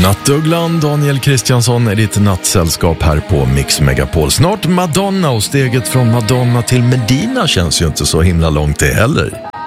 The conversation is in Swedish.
Nattugglan, Daniel Kristiansson är ditt nattsällskap här på Mix Megapol. Snart Madonna, och steget från Madonna till Medina känns ju inte så himla långt det heller.